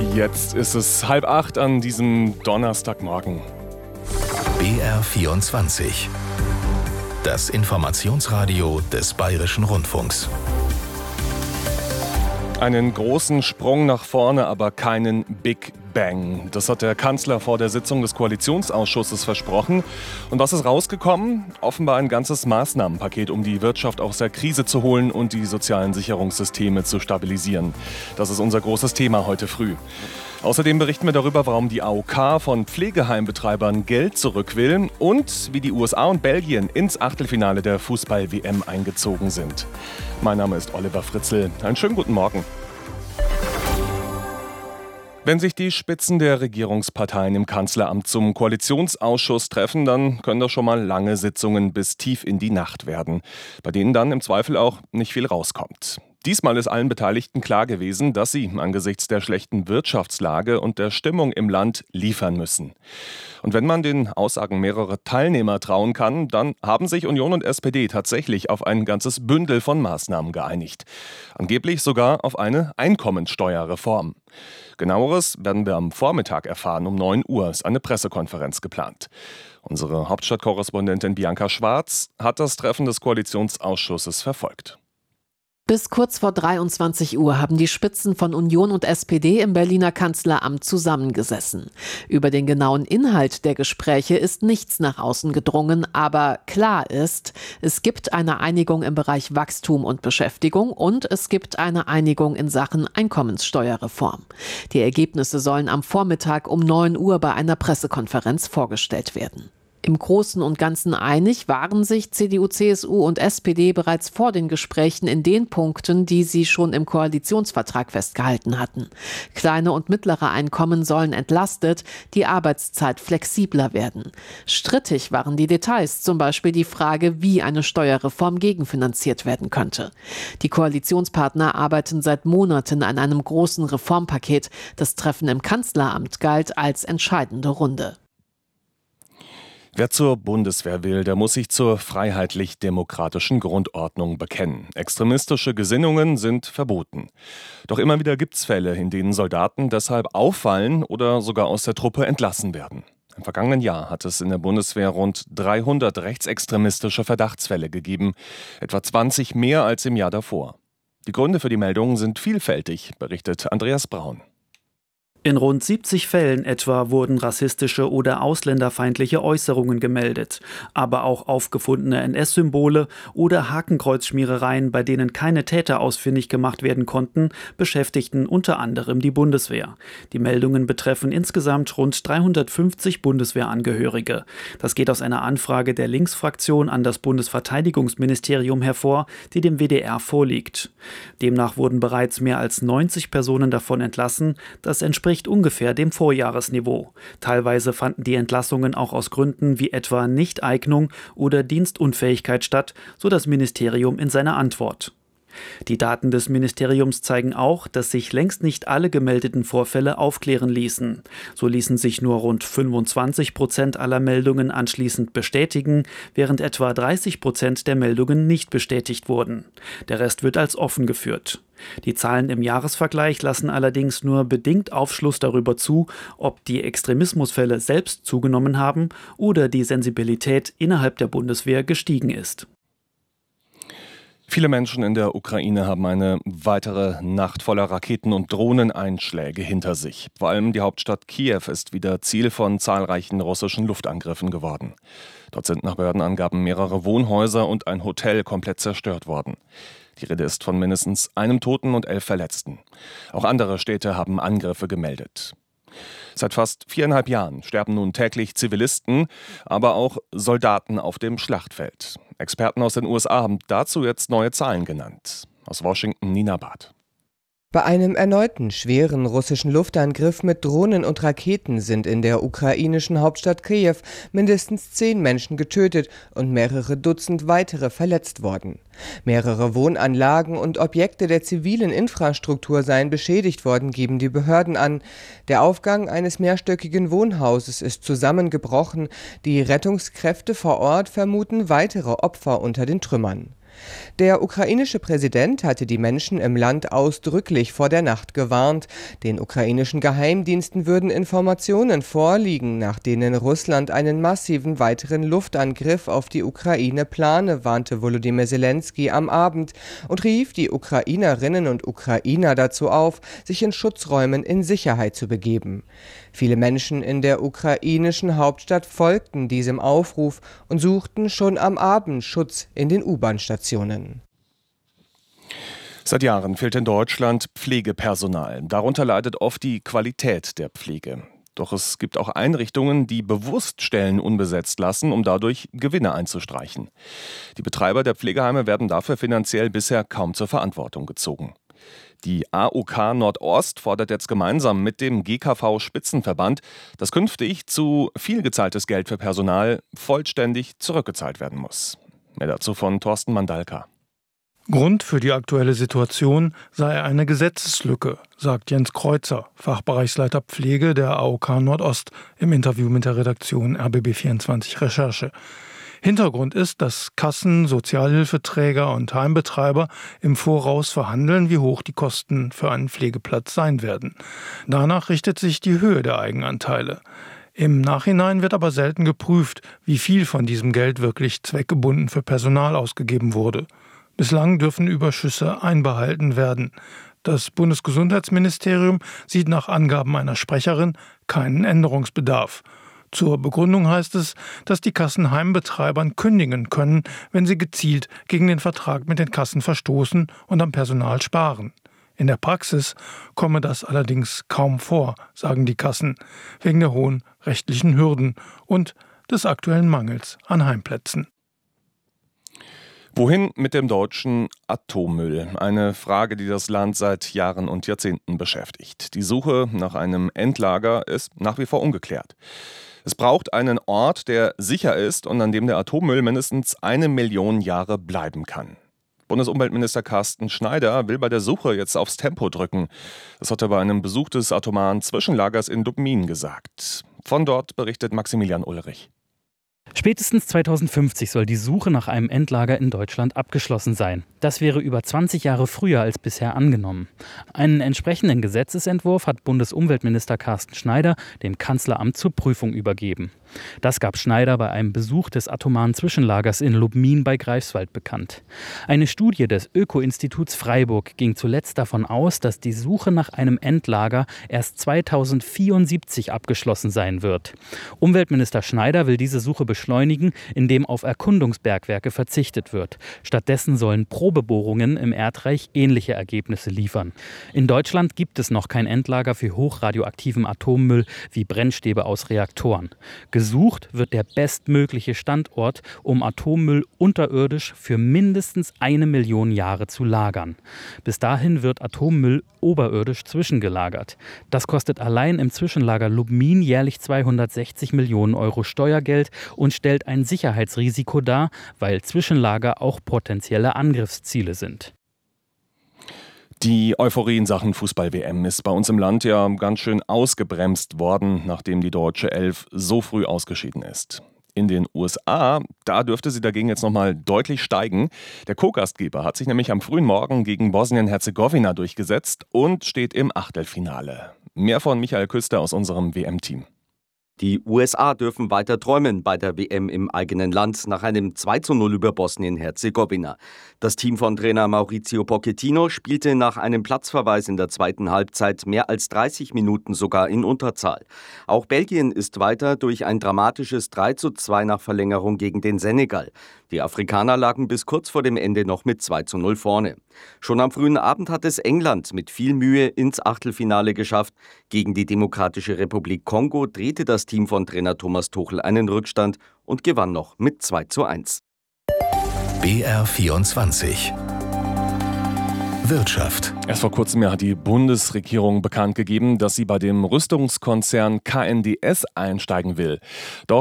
Jetzt ist es 7:30 an diesem Donnerstagmorgen. BR24. Das Informationsradio des Bayerischen Rundfunks. Einen großen Sprung nach vorne, aber keinen Big Bang. Das hat der Kanzler vor der Sitzung des Koalitionsausschusses versprochen. Und was ist rausgekommen? Offenbar ein ganzes Maßnahmenpaket, um die Wirtschaft aus der Krise zu holen und die sozialen Sicherungssysteme zu stabilisieren. Das ist unser großes Thema heute früh. Außerdem berichten wir darüber, warum die AOK von Pflegeheimbetreibern Geld zurück will und wie die USA und Belgien ins Achtelfinale der Fußball-WM eingezogen sind. Mein Name ist Oliver Fritzl. Einen schönen guten Morgen. Wenn sich die Spitzen der Regierungsparteien im Kanzleramt zum Koalitionsausschuss treffen, dann können das schon mal lange Sitzungen bis tief in die Nacht werden, bei denen dann im Zweifel auch nicht viel rauskommt. Diesmal ist allen Beteiligten klar gewesen, dass sie angesichts der schlechten Wirtschaftslage und der Stimmung im Land liefern müssen. Und wenn man den Aussagen mehrerer Teilnehmer trauen kann, dann haben sich Union und SPD tatsächlich auf ein ganzes Bündel von Maßnahmen geeinigt. Angeblich sogar auf eine Einkommensteuerreform. Genaueres werden wir am Vormittag erfahren. Um 9 Uhr ist eine Pressekonferenz geplant. Unsere Hauptstadtkorrespondentin Bianca Schwarz hat das Treffen des Koalitionsausschusses verfolgt. Bis kurz vor 23 Uhr haben die Spitzen von Union und SPD im Berliner Kanzleramt zusammengesessen. Über den genauen Inhalt der Gespräche ist nichts nach außen gedrungen, aber klar ist, es gibt eine Einigung im Bereich Wachstum und Beschäftigung und es gibt eine Einigung in Sachen Einkommenssteuerreform. Die Ergebnisse sollen am Vormittag um 9 Uhr bei einer Pressekonferenz vorgestellt werden. Im Großen und Ganzen einig waren sich CDU, CSU und SPD bereits vor den Gesprächen in den Punkten, die sie schon im Koalitionsvertrag festgehalten hatten. Kleine und mittlere Einkommen sollen entlastet, die Arbeitszeit flexibler werden. Strittig waren die Details, zum Beispiel die Frage, wie eine Steuerreform gegenfinanziert werden könnte. Die Koalitionspartner arbeiten seit Monaten an einem großen Reformpaket. Das Treffen im Kanzleramt galt als entscheidende Runde. Wer zur Bundeswehr will, der muss sich zur freiheitlich-demokratischen Grundordnung bekennen. Extremistische Gesinnungen sind verboten. Doch immer wieder gibt es Fälle, in denen Soldaten deshalb auffallen oder sogar aus der Truppe entlassen werden. Im vergangenen Jahr hat es in der Bundeswehr rund 300 rechtsextremistische Verdachtsfälle gegeben, etwa 20 mehr als im Jahr davor. Die Gründe für die Meldungen sind vielfältig, berichtet Andreas Braun. In rund 70 Fällen etwa wurden rassistische oder ausländerfeindliche Äußerungen gemeldet, aber auch aufgefundene NS-Symbole oder Hakenkreuzschmierereien, bei denen keine Täter ausfindig gemacht werden konnten, beschäftigten unter anderem die Bundeswehr. Die Meldungen betreffen insgesamt rund 350 Bundeswehrangehörige. Das geht aus einer Anfrage der Linksfraktion an das Bundesverteidigungsministerium hervor, die dem WDR vorliegt. Demnach wurden bereits mehr als 90 Personen davon entlassen. Das entspricht ungefähr dem Vorjahresniveau. Teilweise fanden die Entlassungen auch aus Gründen wie etwa Nichteignung oder Dienstunfähigkeit statt, so das Ministerium in seiner Antwort. Die Daten des Ministeriums zeigen auch, dass sich längst nicht alle gemeldeten Vorfälle aufklären ließen. So ließen sich nur rund 25% aller Meldungen anschließend bestätigen, während etwa 30% der Meldungen nicht bestätigt wurden. Der Rest wird als offen geführt. Die Zahlen im Jahresvergleich lassen allerdings nur bedingt Aufschluss darüber zu, ob die Extremismusfälle selbst zugenommen haben oder die Sensibilität innerhalb der Bundeswehr gestiegen ist. Viele Menschen in der Ukraine haben eine weitere Nacht voller Raketen- und Drohneneinschläge hinter sich. Vor allem die Hauptstadt Kiew ist wieder Ziel von zahlreichen russischen Luftangriffen geworden. Dort sind nach Behördenangaben mehrere Wohnhäuser und ein Hotel komplett zerstört worden. Die Rede ist von mindestens einem Toten und 11 Verletzten. Auch andere Städte haben Angriffe gemeldet. Seit fast 4,5 Jahren sterben nun täglich Zivilisten, aber auch Soldaten auf dem Schlachtfeld. Experten aus den USA haben dazu jetzt neue Zahlen genannt. Aus Washington Nina Barth. Bei einem erneuten schweren russischen Luftangriff mit Drohnen und Raketen sind in der ukrainischen Hauptstadt Kiew mindestens 10 Menschen getötet und mehrere Dutzend weitere verletzt worden. Mehrere Wohnanlagen und Objekte der zivilen Infrastruktur seien beschädigt worden, geben die Behörden an. Der Aufgang eines mehrstöckigen Wohnhauses ist zusammengebrochen. Die Rettungskräfte vor Ort vermuten weitere Opfer unter den Trümmern. Der ukrainische Präsident hatte die Menschen im Land ausdrücklich vor der Nacht gewarnt. Den ukrainischen Geheimdiensten würden Informationen vorliegen, nach denen Russland einen massiven weiteren Luftangriff auf die Ukraine plane, warnte Volodymyr Zelensky am Abend und rief die Ukrainerinnen und Ukrainer dazu auf, sich in Schutzräumen in Sicherheit zu begeben. Viele Menschen in der ukrainischen Hauptstadt folgten diesem Aufruf und suchten schon am Abend Schutz in den U-Bahn-Stationen. Seit Jahren fehlt in Deutschland Pflegepersonal. Darunter leidet oft die Qualität der Pflege. Doch es gibt auch Einrichtungen, die bewusst Stellen unbesetzt lassen, um dadurch Gewinne einzustreichen. Die Betreiber der Pflegeheime werden dafür finanziell bisher kaum zur Verantwortung gezogen. Die AOK Nordost fordert jetzt gemeinsam mit dem GKV Spitzenverband, dass künftig zu viel gezahltes Geld für Personal vollständig zurückgezahlt werden muss. Mehr dazu von Thorsten Mandalka. Grund für die aktuelle Situation sei eine Gesetzeslücke, sagt Jens Kreuzer, Fachbereichsleiter Pflege der AOK Nordost im Interview mit der Redaktion RBB24 Recherche. Hintergrund ist, dass Kassen, Sozialhilfeträger und Heimbetreiber im Voraus verhandeln, wie hoch die Kosten für einen Pflegeplatz sein werden. Danach richtet sich die Höhe der Eigenanteile. Im Nachhinein wird aber selten geprüft, wie viel von diesem Geld wirklich zweckgebunden für Personal ausgegeben wurde. Bislang dürfen Überschüsse einbehalten werden. Das Bundesgesundheitsministerium sieht nach Angaben einer Sprecherin keinen Änderungsbedarf. Zur Begründung heißt es, dass die Kassen Heimbetreibern kündigen können, wenn sie gezielt gegen den Vertrag mit den Kassen verstoßen und am Personal sparen. In der Praxis komme das allerdings kaum vor, sagen die Kassen, wegen der hohen rechtlichen Hürden und des aktuellen Mangels an Heimplätzen. Wohin mit dem deutschen Atommüll? Eine Frage, die das Land seit Jahren und Jahrzehnten beschäftigt. Die Suche nach einem Endlager ist nach wie vor ungeklärt. Es braucht einen Ort, der sicher ist und an dem der Atommüll mindestens 1 Million Jahre bleiben kann. Bundesumweltminister Carsten Schneider will bei der Suche jetzt aufs Tempo drücken. Das hat er bei einem Besuch des atomaren Zwischenlagers in Lubmin gesagt. Von dort berichtet Maximilian Ulrich. Spätestens 2050 soll die Suche nach einem Endlager in Deutschland abgeschlossen sein. Das wäre über 20 Jahre früher als bisher angenommen. Einen entsprechenden Gesetzesentwurf hat Bundesumweltminister Carsten Schneider dem Kanzleramt zur Prüfung übergeben. Das gab Schneider bei einem Besuch des atomaren Zwischenlagers in Lubmin bei Greifswald bekannt. Eine Studie des Öko-Instituts Freiburg ging zuletzt davon aus, dass die Suche nach einem Endlager erst 2074 abgeschlossen sein wird. Umweltminister Schneider will diese Suche beschleunigen, indem auf Erkundungsbergwerke verzichtet wird. Stattdessen sollen Probebohrungen im Erdreich ähnliche Ergebnisse liefern. In Deutschland gibt es noch kein Endlager für hochradioaktiven Atommüll wie Brennstäbe aus Reaktoren. Gesucht wird der bestmögliche Standort, um Atommüll unterirdisch für mindestens 1 Million Jahre zu lagern. Bis dahin wird Atommüll oberirdisch zwischengelagert. Das kostet allein im Zwischenlager Lubmin jährlich 260 Millionen Euro Steuergeld und stellt ein Sicherheitsrisiko dar, weil Zwischenlager auch potenzielle Angriffsziele sind. Die Euphorie in Sachen Fußball-WM ist bei uns im Land ja ganz schön ausgebremst worden, nachdem die deutsche Elf so früh ausgeschieden ist. In den USA, da dürfte sie dagegen jetzt nochmal deutlich steigen. Der Co-Gastgeber hat sich nämlich am frühen Morgen gegen Bosnien-Herzegowina durchgesetzt und steht im Achtelfinale. Mehr von Michael Küster aus unserem WM-Team. Die USA dürfen weiter träumen bei der WM im eigenen Land nach einem 2:0 über Bosnien-Herzegowina. Das Team von Trainer Mauricio Pochettino spielte nach einem Platzverweis in der zweiten Halbzeit mehr als 30 Minuten sogar in Unterzahl. Auch Belgien ist weiter durch ein dramatisches 3:2 nach Verlängerung gegen den Senegal. Die Afrikaner lagen bis kurz vor dem Ende noch mit 2:0 vorne. Schon am frühen Abend hat es England mit viel Mühe ins Achtelfinale geschafft. Gegen die Demokratische Republik Kongo drehte das Team von Trainer Thomas Tuchel einen Rückstand und gewann noch mit 2:1. BR24 Wirtschaft. Erst vor kurzem hat die Bundesregierung bekannt gegeben, dass sie bei dem Rüstungskonzern KNDS einsteigen will. Doch